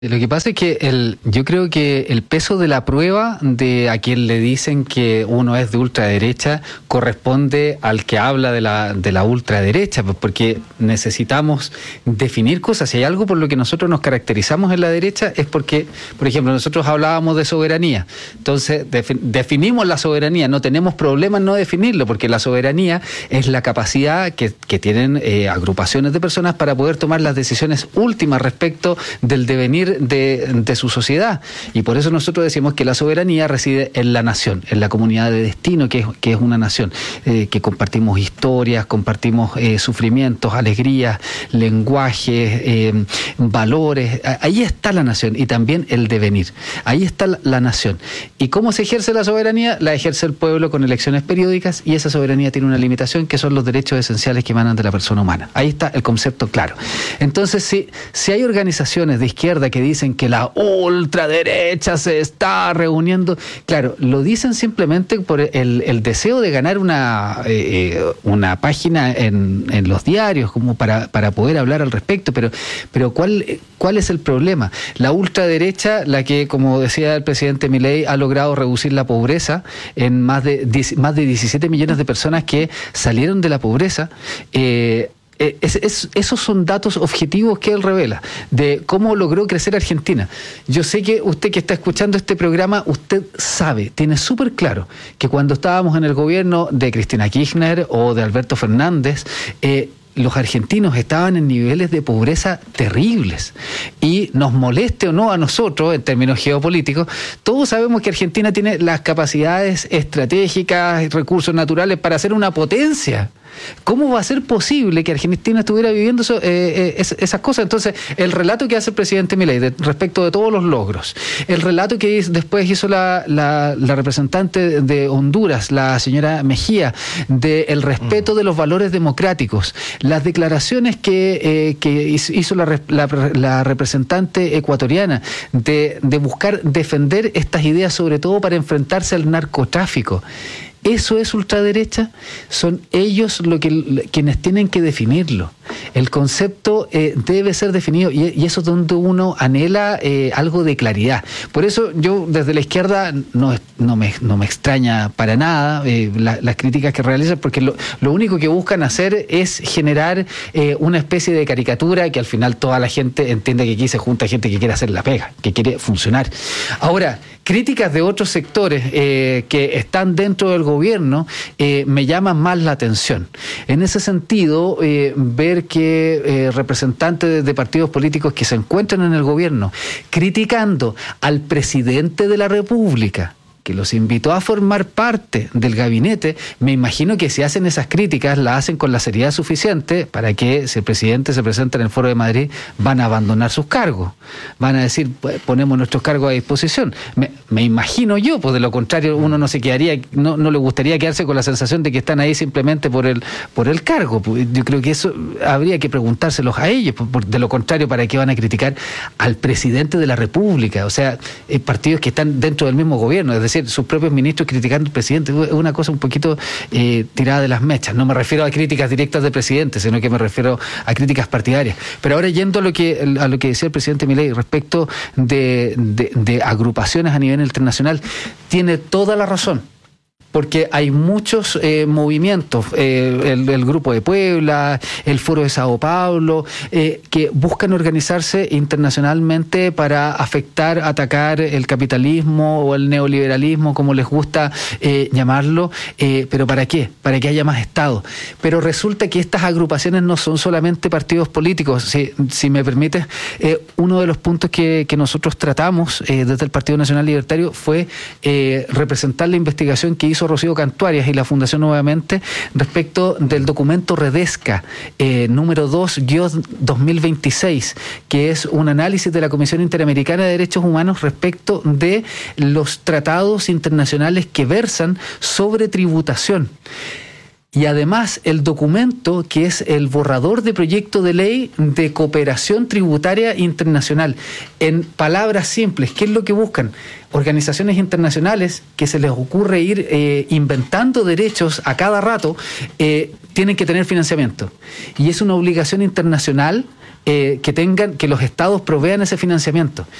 Lo que pasa es que yo creo que el peso de la prueba de a quien le dicen que uno es de ultraderecha corresponde al que habla de la ultraderecha, porque necesitamos definir cosas. Si hay algo por lo que nosotros nos caracterizamos en la derecha es porque, por ejemplo, nosotros hablábamos de soberanía. Entonces, definimos la soberanía, no tenemos problema en no definirlo, porque la soberanía es la capacidad que tienen agrupaciones de personas para poder tomar las decisiones últimas respecto del devenir de su sociedad, y por eso nosotros decimos que la soberanía reside en la nación, en la comunidad de destino que es una nación, que compartimos historias, compartimos sufrimientos, alegrías, lenguajes, valores. Ahí está la nación, y también el devenir. Ahí está la nación. ¿Y cómo se ejerce la soberanía? La ejerce el pueblo con elecciones periódicas, y esa soberanía tiene una limitación, que son los derechos esenciales que emanan de la persona humana. Ahí está el concepto claro. Entonces, si hay organizaciones de izquierda que dicen que la ultraderecha se está reuniendo, claro, lo dicen simplemente por el deseo de ganar una página en los diarios, como para poder hablar al respecto, pero ¿cuál es el problema? La ultraderecha, la que, como decía el presidente Milei, ha logrado reducir la pobreza en más de 17 millones de personas que salieron de la pobreza. Esos son datos objetivos que él revela de cómo logró crecer Argentina. Yo sé que usted que está escuchando este programa, usted sabe, tiene súper claro que cuando estábamos en el gobierno de Cristina Kirchner o de Alberto Fernández, los argentinos estaban en niveles de pobreza terribles, y nos moleste o no a nosotros en términos geopolíticos, todos sabemos que Argentina tiene las capacidades estratégicas y recursos naturales para ser una potencia. ¿Cómo va a ser posible que Argentina estuviera viviendo esas cosas? Entonces, el relato que hace el presidente Milei respecto de todos los logros, el relato que después hizo la representante de Honduras, la señora Mejía, del respeto de los valores democráticos, las declaraciones que hizo la representante ecuatoriana de buscar defender estas ideas, sobre todo para enfrentarse al narcotráfico. ¿Eso es ultraderecha? Son ellos quienes tienen que definirlo. El concepto debe ser definido, y eso es donde uno anhela algo de claridad. Por eso yo desde la izquierda no me extraña para nada las críticas que realizan, porque lo único que buscan hacer es generar una especie de caricatura que al final toda la gente entiende que aquí se junta gente que quiere hacer la pega, que quiere funcionar. Ahora, críticas de otros sectores que están dentro del gobierno me llaman más la atención. En ese sentido, ver que representantes de partidos políticos que se encuentran en el gobierno criticando al presidente de la República, que los invitó a formar parte del gabinete, me imagino que si hacen esas críticas, las hacen con la seriedad suficiente para que, si el presidente se presenta en el Foro de Madrid, van a abandonar sus cargos. Van a decir, pues, ponemos nuestros cargos a disposición. Me imagino yo, pues de lo contrario uno no se quedaría, no le gustaría quedarse con la sensación de que están ahí simplemente por el cargo. Yo creo que eso habría que preguntárselos a ellos, de lo contrario, ¿para qué van a criticar al presidente de la República? O sea, partidos que están dentro del mismo gobierno, es decir, sus propios ministros criticando al presidente. Es una cosa un poquito tirada de las mechas. No me refiero a críticas directas del presidente, sino que me refiero a críticas partidarias. Pero ahora, yendo a lo que decía el presidente Milei respecto de agrupaciones a nivel internacional, tiene toda la razón. Porque hay muchos movimientos, el Grupo de Puebla, el Foro de Sao Paulo, que buscan organizarse internacionalmente para atacar el capitalismo o el neoliberalismo, como les gusta llamarlo. ¿Pero para qué? Para que haya más Estado. Pero resulta que estas agrupaciones no son solamente partidos políticos. Si me permites, uno de los puntos que nosotros tratamos desde el Partido Nacional Libertario fue representar la investigación que hizo Rocío Cantuarias y la Fundación Nuevamente respecto del documento Redesca número 2-2026, que es un análisis de la Comisión Interamericana de Derechos Humanos respecto de los tratados internacionales que versan sobre tributación. Y además el documento que es el borrador de proyecto de ley de cooperación tributaria internacional. En palabras simples, ¿qué es lo que buscan? Organizaciones internacionales que se les ocurre ir inventando derechos a cada rato, tienen que tener financiamiento. Y es una obligación internacional que los estados provean ese financiamiento.